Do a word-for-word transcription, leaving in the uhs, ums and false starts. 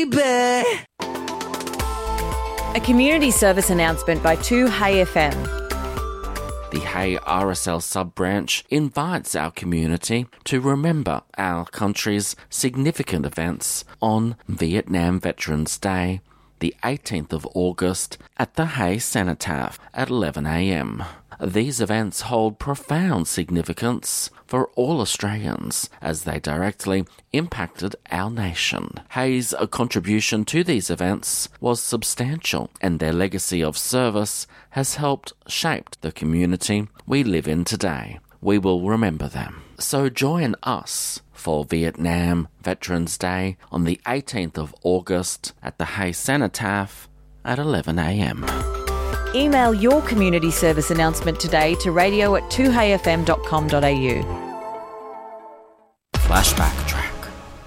baby. A community service announcement by two Hay F M. The Hay R S L sub-branch invites our community to remember our country's significant events on Vietnam Veterans Day, the eighteenth of August, at the Hay Cenotaph at eleven a m. These events hold profound significance for all Australians as they directly impacted our nation. Hay's contribution to these events was substantial, and their legacy of service has helped shape the community we live in today. We will remember them. So join us for Vietnam Veterans Day on the eighteenth of August at the Hay Cenotaph at eleven a m. Email your community service announcement today to radio at two hay f m dot com dot a u. Flashback track.